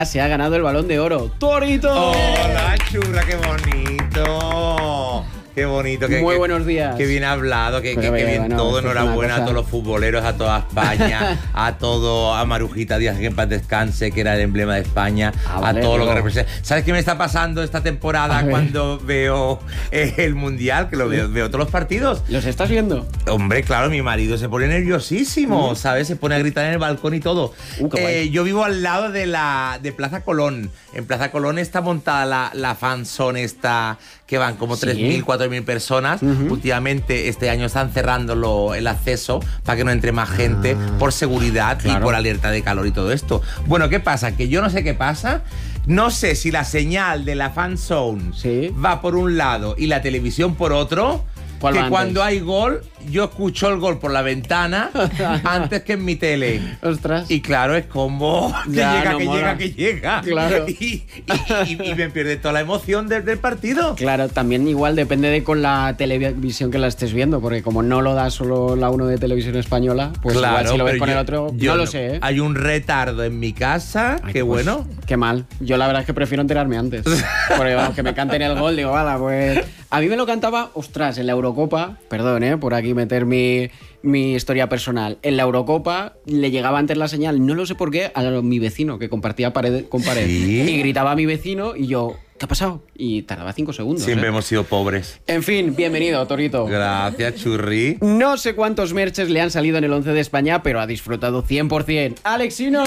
Se ha ganado el Balón de Oro. ¡Torito! ¡Hola, churra! ¡Qué bonito! Qué bonito. Muy buenos días. Qué bien hablado, qué bien todo. Enhorabuena a todos los futboleros, a toda España, a Marujita Díaz, que en paz descanse, que era el emblema de España, vale, a todo lo que representa. ¿Sabes qué me está pasando esta temporada cuando veo el Mundial? Que lo veo todos los partidos. ¿Los estás viendo? Hombre, claro, mi marido se pone nerviosísimo, ¿sabes? Se pone a gritar en el balcón y todo. Yo vivo al lado de Plaza Colón. En Plaza Colón está montada la fanzone esta, que van como 3.000, 4.000 personas. Últimamente este año están cerrando el acceso para que no entre más gente por seguridad y por alerta de calor y todo esto. Bueno, ¿qué pasa? Que yo no sé qué pasa. No sé si la señal de la fanzone va por un lado y la televisión por otro. Que cuando hay gol, yo escucho el gol por la ventana antes que en mi tele. Ostras. Y claro, es como que llega. Claro. Y me pierde toda la emoción del partido. Claro, también igual depende de con la televisión que la estés viendo, porque como no lo da solo la 1 de Televisión Española, pues claro, igual si lo ves con el otro, no lo sé, ¿eh? Hay un retardo en mi casa, qué pues, bueno. Qué mal. Yo la verdad es que prefiero enterarme antes. Porque vamos, que me canten el gol, digo, vale, pues... A mí me lo cantaba, ostras, en la Eurocopa, perdón, por aquí meter mi historia personal. En la Eurocopa le llegaba antes la señal, no lo sé por qué, a mi vecino, que compartía pared con pared. ¿Sí? Y gritaba a mi vecino y yo, ¿qué ha pasado? Y tardaba 5 segundos. Siempre hemos sido pobres. En fin, bienvenido, Torito. Gracias, churri. No sé cuántos merches le han salido en el 11 de España, pero ha disfrutado 100%. ¡Alexinos!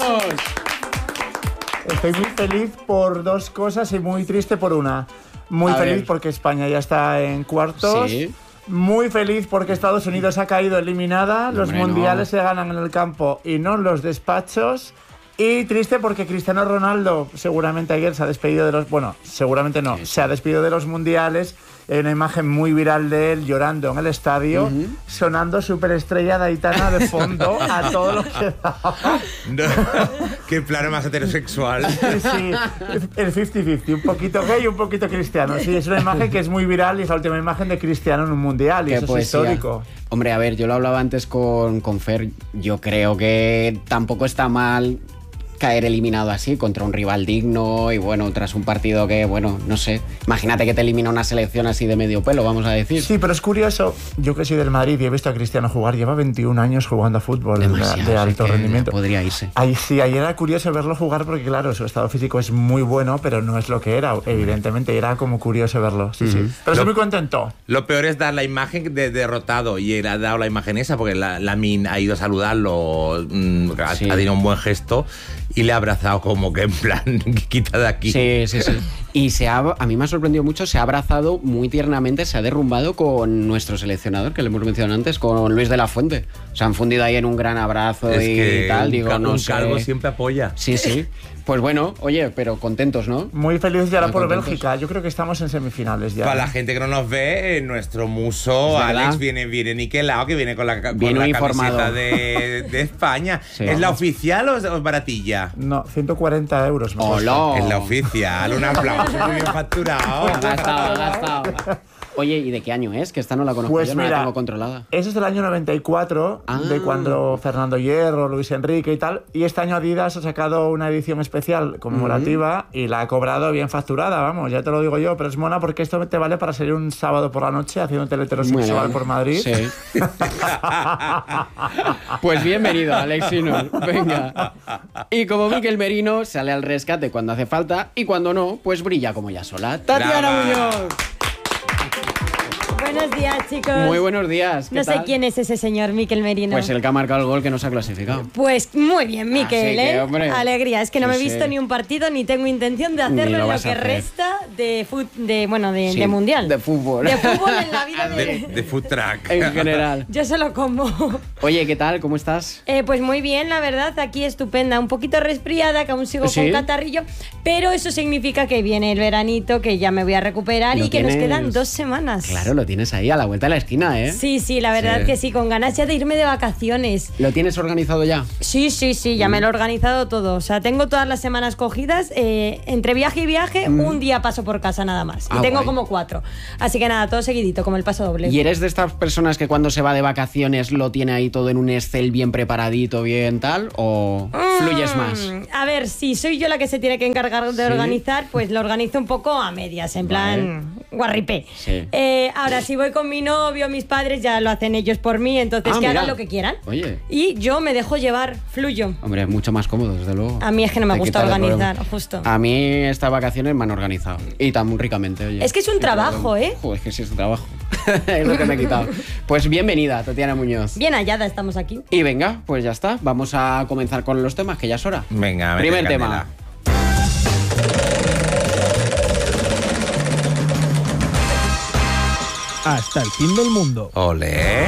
Estoy muy feliz por dos cosas y muy triste por una. Muy feliz porque España ya está en cuartos. Sí. Muy feliz porque Estados Unidos ha caído eliminada. Los mundiales se ganan en el campo y no en los despachos. Y triste porque Cristiano Ronaldo seguramente ayer se ha despedido de los... Bueno, seguramente no. Se ha despedido de los mundiales. Hay una imagen muy viral de él llorando en el estadio, sonando Superestrella de Aitana de fondo a todo lo que daba. No, qué plano más heterosexual. Sí, el 50-50, un poquito gay y un poquito cristiano. Sí, es una imagen que es muy viral y es la última imagen de Cristiano en un mundial y eso es histórico. Hombre, a ver, yo lo hablaba antes con Fer, yo creo que tampoco está mal caer eliminado así contra un rival digno y bueno, tras un partido que, bueno, no sé, imagínate que te elimina una selección así de medio pelo, vamos a decir. Sí, pero es curioso, yo que soy del Madrid y he visto a Cristiano jugar, lleva 21 años jugando a fútbol de alto rendimiento. Podría irse. Sí, ayer era curioso verlo jugar porque claro, su estado físico es muy bueno, pero no es lo que era, evidentemente, era como curioso verlo, sí. Pero estoy muy contento. Lo peor es dar la imagen de derrotado y él ha dado la imagen esa porque Lamin ha ido a saludarlo, ha tenido un buen gesto y le ha abrazado como que en plan, quita de aquí. Sí. Y a mí me ha sorprendido mucho, se ha abrazado muy tiernamente, se ha derrumbado con nuestro seleccionador, que le hemos mencionado antes, con Luis de la Fuente. Se han fundido ahí en un gran abrazo y tal. Digo, no sé. Calvo siempre apoya. Sí. Pues bueno, oye, pero contentos, ¿no? Muy felices ya por Bélgica. Yo creo que estamos en semifinales ya. Para la gente que no nos ve, nuestro muso Alex viene niquelado, que viene con la camiseta de España. Sí. ¿Es la oficial o es baratilla? No, 140 euros. ¡Hola! Es la oficial. Un aplauso, muy bien facturado. Gastado. Oye, ¿y de qué año es? Que esta no la conozco, pues yo mira, no la tengo controlada. Eso es del año 94, de cuando Fernando Hierro, Luis Enrique y tal. Y este año Adidas ha sacado una edición especial conmemorativa y la ha cobrado bien facturada, vamos, ya te lo digo yo. Pero es mona porque esto te vale para salir un sábado por la noche haciendo heterosexual por Madrid. Sí. Pues bienvenido, Alexinos. Venga. Y como Miquel Merino sale al rescate cuando hace falta y cuando no, pues brilla como ya sola. ¡Tatiana Muñoz! Buenos días, chicos. Muy buenos días. No sé quién es ese señor, Miquel Merino. Pues el que ha marcado el gol que nos ha clasificado. Pues muy bien, Miquel, que, hombre, alegría. Es que no me he visto ni un partido ni tengo intención de hacerlo en lo que resta de mundial. De fútbol. De fútbol en la vida de food track. En general. Yo solo como. Oye, ¿qué tal? ¿Cómo estás? Pues muy bien, la verdad. Aquí estupenda. Un poquito resfriada, que aún sigo con catarrillo. Pero eso significa que viene el veranito, que ya me voy a recuperar y que nos quedan 2 semanas. Claro, lo tienes tienes ahí a la vuelta de la esquina, ¿eh? Sí, la verdad que sí, con ganas ya de irme de vacaciones. ¿Lo tienes organizado ya? Sí, ya me lo he organizado todo. O sea, tengo todas las semanas cogidas. Entre viaje y viaje, un día paso por casa nada más. Y tengo como 4. Así que nada, todo seguidito, como el paso doble. ¿Y eres de estas personas que cuando se va de vacaciones lo tiene ahí todo en un Excel bien preparadito, bien tal? ¿O fluyes más? A ver, si soy yo la que se tiene que encargar de organizar, pues lo organizo un poco a medias, en plan guarripé. Sí. Ahora, si voy con mi novio, mis padres, ya lo hacen ellos por mí, entonces que hagan lo que quieran. Oye. Y yo me dejo llevar, fluyo. Hombre, es mucho más cómodo, desde luego. A mí es que no me gusta organizar, justo. A mí estas vacaciones me han organizado. Y tan ricamente, oye. Es que es un trabajo, ¿eh? Joder, es que sí es un trabajo. Es lo que me he quitado. Pues bienvenida, Tatiana Muñoz. Bien hallada, estamos aquí. Y venga, pues ya está. Vamos a comenzar con los temas, que ya es hora. Venga, primer tema. Hasta el fin del mundo. Olé.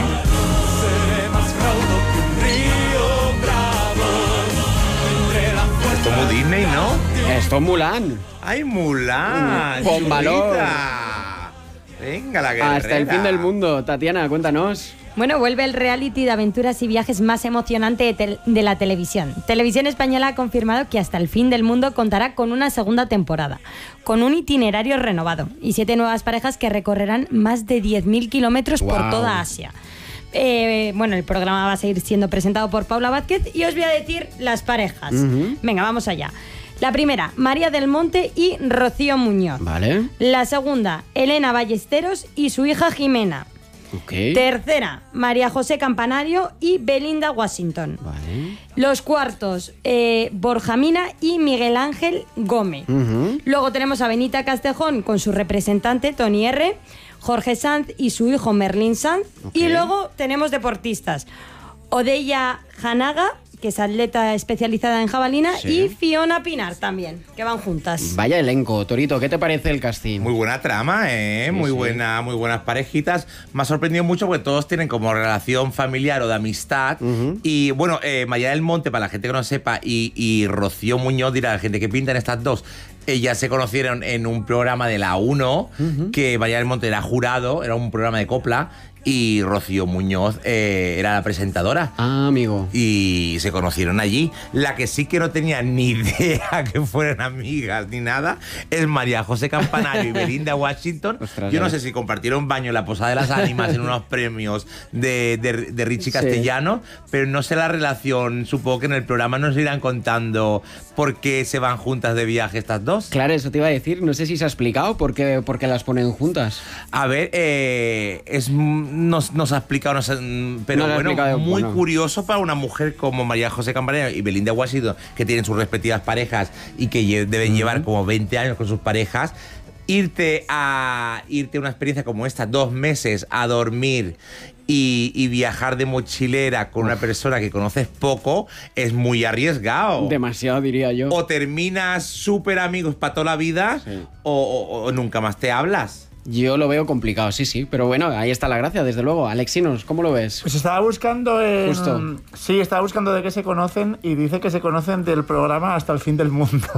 Esto es muy Disney, ¿no? Esto es Mulan. ¡Ay, Mulan! Con valor. Venga, la guerrera. Hasta el fin del mundo. Tatiana, cuéntanos. Bueno, vuelve el reality de aventuras y viajes más emocionante de la televisión. Televisión Española ha confirmado que Hasta el fin del mundo contará con una segunda temporada, con un itinerario renovado y 7 nuevas parejas que recorrerán más de 10.000 kilómetros por toda Asia. Bueno, el programa va a seguir siendo presentado por Paula Vázquez y os voy a decir las parejas. Venga, vamos allá. La primera, María del Monte y Rocío Muñoz. Vale. La segunda, Elena Ballesteros y su hija Jimena. Okay. Tercera, María José Campanario y Belinda Washington. Vale. Los cuartos, Borja Mina y Miguel Ángel Gómez. Luego tenemos a Benita Castejón con su representante Tony R, Jorge Sanz y su hijo Merlín Sanz. Y luego tenemos deportistas, Odeya Hanaga, que es atleta especializada en jabalina, y Fiona Pinar también, que van juntas. Vaya elenco. Torito, ¿qué te parece el casting? Muy buena trama, ¿eh? Muy buenas parejitas. Me ha sorprendido mucho porque todos tienen como relación familiar o de amistad. Y bueno, María del Monte, para la gente que no sepa, y Rocío Muñoz, dirá la gente que pintan estas dos. Ellas se conocieron en un programa de la 1, que María del Monte era jurado, era un programa de copla, y Rocío Muñoz era la presentadora. Ah, amigo. Y se conocieron allí. La que sí que no tenía ni idea que fueran amigas ni nada es María José Campanario y Belinda Washington. Ostras, yo no sé si compartieron baño en la Posada de las Ánimas en unos premios de Richie Castellano, pero no sé la relación. Supongo que en el programa nos irán contando por qué se van juntas de viaje estas dos. Claro, eso te iba a decir. No sé si se ha explicado por qué las ponen juntas. A ver, nos ha explicado, pero bueno, muy curioso para una mujer como María José Campanario y Belinda Washington, que tienen sus respectivas parejas y que deben llevar como 20 años con sus parejas. Irte a una experiencia como esta, 2 meses a dormir y viajar de mochilera con una persona que conoces poco, es muy arriesgado. Demasiado, diría yo. O terminas súper amigos para toda la vida, o nunca más te hablas. Yo lo veo complicado, sí, pero bueno, ahí está la gracia, desde luego. Alexinos, ¿cómo lo ves? Pues estaba buscando Justo. Sí, estaba buscando de qué se conocen y dice que se conocen del programa Hasta el fin del mundo.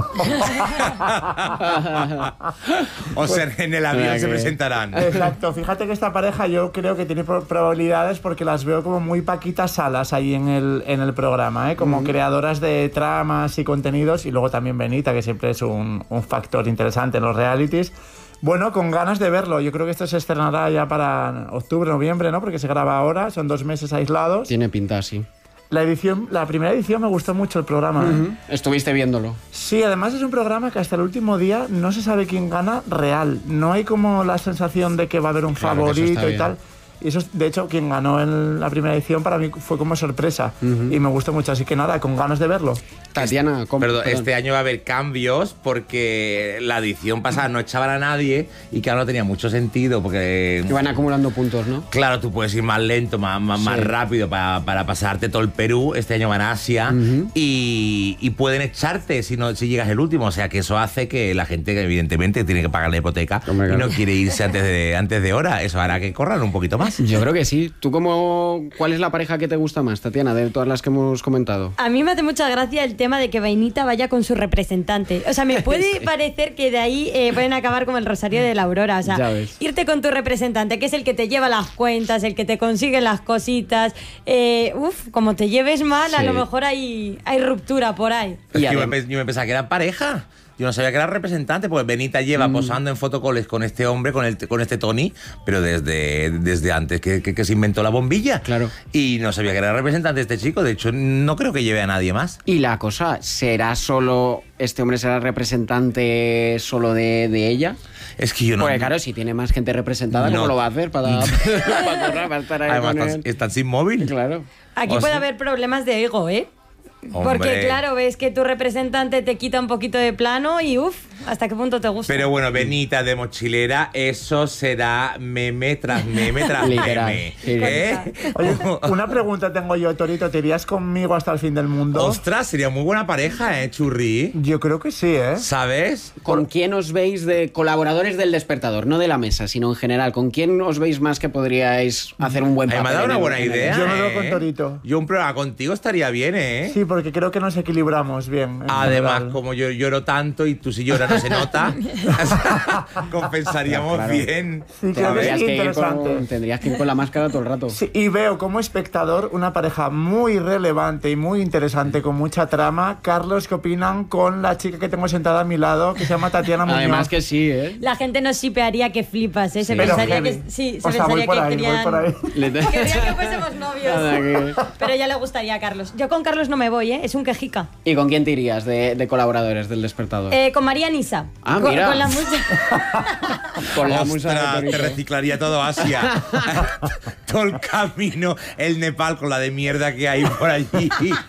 O sea, en el avión se presentarán. Exacto, fíjate que esta pareja yo creo que tiene probabilidades porque las veo como muy Paquitas Salas ahí en el programa, como creadoras de tramas y contenidos, y luego también Benita, que siempre es un factor interesante en los realities. Bueno, con ganas de verlo. Yo creo que esto se estrenará ya para octubre, noviembre, ¿no? Porque se graba ahora, son 2 meses aislados. Tiene pinta, sí. La primera edición me gustó mucho el programa. Estuviste viéndolo. Sí, además es un programa que hasta el último día no se sabe quién gana real. No hay como la sensación de que va a haber un favorito y tal. Y eso, de hecho, quien ganó en la primera edición para mí fue como sorpresa. Y me gustó mucho, así que nada, con ganas de verlo. Tatiana, perdón, este año va a haber cambios porque la edición pasada no echaban a nadie y que ahora no tenía mucho sentido porque... Que van acumulando puntos, ¿no? Claro, tú puedes ir más lento, más rápido para pasarte todo el Perú. Este año van a Asia y pueden echarte si llegas el último. O sea, que eso hace que la gente, evidentemente, tiene que pagar la hipoteca y no quiere irse antes de hora. Eso hará que corran un poquito más. Yo creo que sí. ¿Tú cuál es la pareja que te gusta más, Tatiana, de todas las que hemos comentado? A mí me hace mucha gracia el tema de que Vainita vaya con su representante. O sea, me puede parecer que de ahí pueden acabar como el Rosario de la Aurora. O sea, irte con tu representante, que es el que te lleva las cuentas, el que te consigue las cositas. Como te lleves mal, a lo mejor hay ruptura por ahí. Yo me pensaba que eran pareja. Yo no sabía que era representante, porque Benita lleva posando en fotocoles con este hombre, con este Tony, pero desde antes que se inventó la bombilla. Claro. Y no sabía que era representante este chico. De hecho, no creo que lleve a nadie más. Y la cosa, ¿este hombre será representante solo de ella? Es que yo no... Porque claro, si tiene más gente representada, ¿cómo lo va a hacer para estar ahí? Además, están sin móvil. Claro. Aquí puede haber problemas de ego, ¿eh? Porque claro, ves que tu representante te quita un poquito de plano y ¿hasta qué punto te gusta? Pero bueno, Benita de mochilera, eso será meme tras meme tras meme. Oye, una pregunta tengo yo, Torito, ¿te irías conmigo hasta el fin del mundo? Ostras, sería muy buena pareja, Churri. Yo creo que sí, ¿Sabes? ¿Con quién os veis de colaboradores del Despertador? No de la mesa, sino en general. ¿Con quién os veis más que podríais hacer un buen papel? Me ha dado una buena idea. Yo me veo con Torito. Yo un programa contigo estaría bien, Sí, porque creo que nos equilibramos bien. Además, general. como yo lloro tanto y tú si lloras no se nota, compensaríamos bien. Sí, creo que es interesante. Tendrías que ir con la máscara todo el rato. Sí, y veo como espectador una pareja muy relevante y muy interesante, con mucha trama. Carlos, ¿qué opinan con la chica que tengo sentada a mi lado, que se llama Tatiana Muñoz? Además que sí, La gente nos shipearía que flipas, Se Pero pensaría heavy. se O sea, pensaría voy por que ahí, querían... voy por ahí. Querían que fuésemos novios. Pero ya le gustaría a Carlos. Yo con Carlos no me voy, es un quejica. ¿Y con quién te irías de colaboradores del Despertador? Con María Nisa. Mira. Con la musa. Con la musa te reciclaría todo Asia. Todo el camino, el Nepal con la de mierda que hay por allí.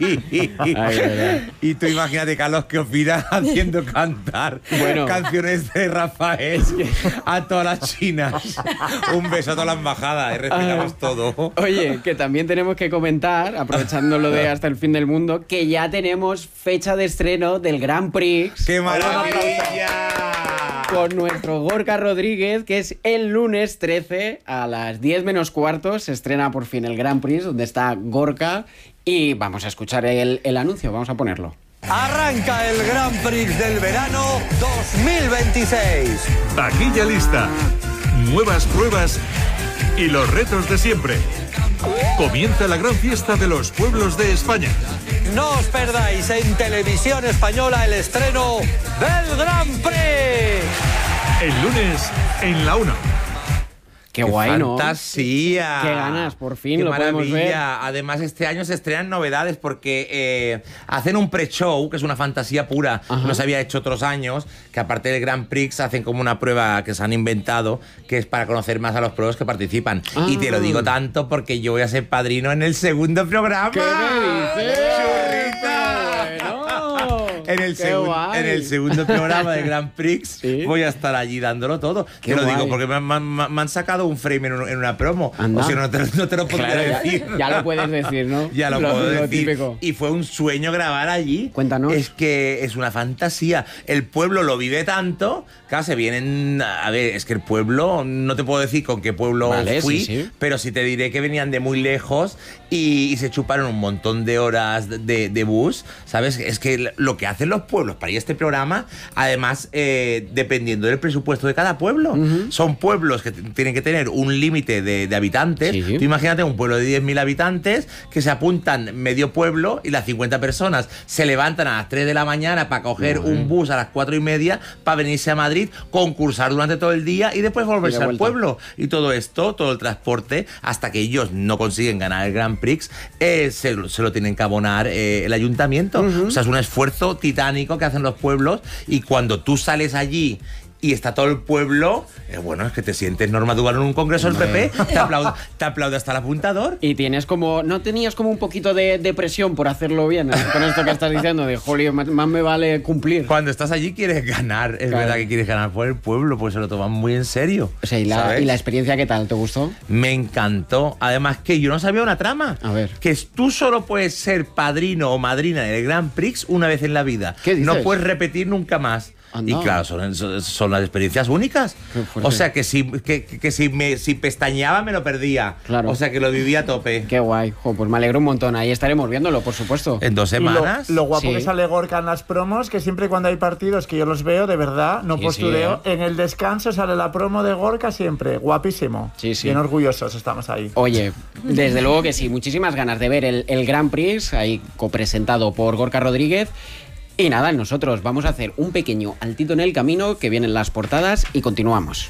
Y tú imagínate, Carlos, qué opinas haciendo cantar canciones de Rafael a todas las chinas. Un beso a toda la embajada y respetamos todo. Oye, que también tenemos que comentar, aprovechando lo de Hasta el fin del mundo, que ya tenemos fecha de estreno del Grand Prix. ¡Qué maravilla! Con nuestro Gorka Rodríguez, que es el lunes 13 a las 10 menos cuarto. Se estrena por fin el Grand Prix, donde está Gorka. Y vamos a escuchar el anuncio, vamos a ponerlo. Arranca el Grand Prix del verano 2026. Taquilla lista, nuevas pruebas y los retos de siempre. Comienza la gran fiesta de los pueblos de España. No os perdáis en Televisión Española el estreno del Grand Prix. El lunes en la 1. Qué guay, ¿no? ¡Fantasía! ¡Qué ganas! Por fin ¡Qué lo podemos ver. maravilla! Además, este año se estrenan novedades porque hacen un pre-show, que es una fantasía pura. No se había hecho otros años, que aparte del Grand Prix hacen como una prueba que se han inventado, que es para conocer más a los pruebas que participan. Y te lo digo tanto porque yo voy a ser padrino en el segundo programa. ¿Qué me dices? En el segundo programa de Grand Prix voy a estar allí dándolo todo. Te lo digo porque me han sacado un frame en una promo. Anda. O sea, no te lo podría decir. Ya lo puedes decir, ¿no? Ya lo puedo decir. Típico. Y fue un sueño grabar allí. Cuéntanos. Es que es una fantasía. El pueblo lo vive tanto. Claro, se vienen... A ver, es que el pueblo... No te puedo decir con qué pueblo fui, pero sí te diré que venían de muy lejos y se chuparon un montón de horas de bus, ¿sabes? Es que lo que hacen los pueblos para ir a este programa, además, dependiendo del presupuesto de cada pueblo. Son pueblos que tienen que tener un límite de habitantes. Tú imagínate un pueblo de 10.000 habitantes que se apuntan medio pueblo y las 50 personas se levantan a las 3 de la mañana para coger un bus a las 4:30 para venirse a Madrid, concursar durante todo el día y después volverse al pueblo. Y todo esto, todo el transporte, hasta que ellos no consiguen ganar el Grand Prix, se lo tienen que abonar el ayuntamiento. O sea, es un esfuerzo titánico que hacen los pueblos, y cuando tú sales allí y está todo el pueblo, bueno, es que te sientes Norma Duval en un congreso del PP, te aplaude hasta el apuntador. Y tienes como... ¿No tenías como un poquito de presión por hacerlo bien? Con esto que estás diciendo, de jolio, más me vale cumplir. Cuando estás allí quieres ganar, es verdad que quieres ganar por el pueblo, pues se lo toman muy en serio. O sea, ¿y la experiencia qué tal? ¿Te gustó? Me encantó. Además que yo no sabía una trama. A ver. Que tú solo puedes ser padrino o madrina del Grand Prix una vez en la vida. ¿Qué dices? No puedes repetir nunca más. Y claro, son las experiencias únicas. O sea que si pestañeaba me lo perdía. Claro. O sea que lo vivía a tope. Qué guay. Pues me alegro un montón. Ahí estaremos viéndolo, por supuesto. En 2 semanas. Lo guapo que sale Gorka en las promos, que siempre cuando hay partidos que yo los veo, de verdad, no postureo. En el descanso sale la promo de Gorka siempre. Guapísimo. Bien orgullosos estamos ahí. Oye, desde luego que sí. Muchísimas ganas de ver el Grand Prix, ahí copresentado por Gorka Rodríguez. Y nada, nosotros vamos a hacer un pequeño altito en el camino, que vienen las portadas y continuamos.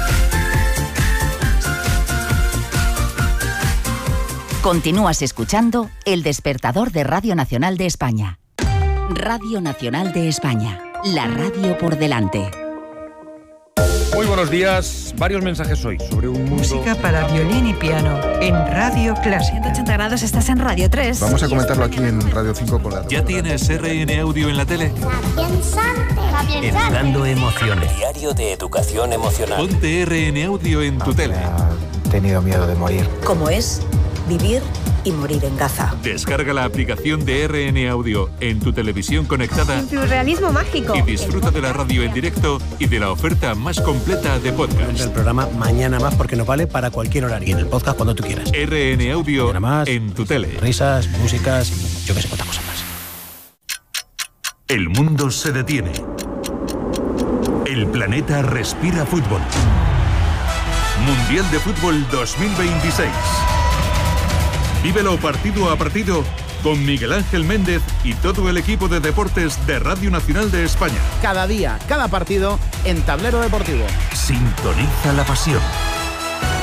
Continúas escuchando El Despertador de Radio Nacional de España. Radio Nacional de España, la radio por delante. Muy buenos días. Varios mensajes hoy sobre un mundo... Música para violín y piano en Radio Clásica. 180 grados, estás en Radio 3. Vamos a comentarlo aquí en Radio 5 con la... ¿Ya tienes RN Audio en la tele? Educando emociones. Diario de educación emocional. Ponte RN Audio en tu tele. He tenido miedo de morir. ¿Cómo es vivir y morir en Gaza? Descarga la aplicación de RN Audio en tu televisión conectada. Surrealismo mágico. Y disfruta de la radio en directo y de la oferta más completa de podcast. El programa Mañana Más, porque nos vale para cualquier horario. Y en el podcast cuando tú quieras. RN Audio más, en tu tele. Risas, músicas y yo que sé cuántas cosas más. El mundo se detiene. El planeta respira fútbol. Mundial de Fútbol 2026. Vívelo partido a partido con Miguel Ángel Méndez y todo el equipo de deportes de Radio Nacional de España. Cada día, cada partido en Tablero Deportivo. Sintoniza la pasión.